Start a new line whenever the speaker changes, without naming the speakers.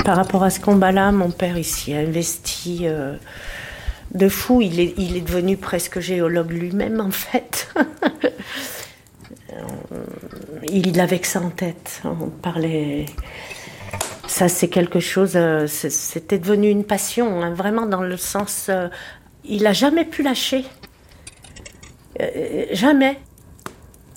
par rapport à ce combat-là, mon père ici a investi de fou. Il est devenu presque géologue lui-même, en fait. Il avait que ça en tête. On parlait... Ça, c'est quelque chose... c'était devenu une passion, hein, vraiment dans le sens... il n'a jamais pu lâcher. Jamais.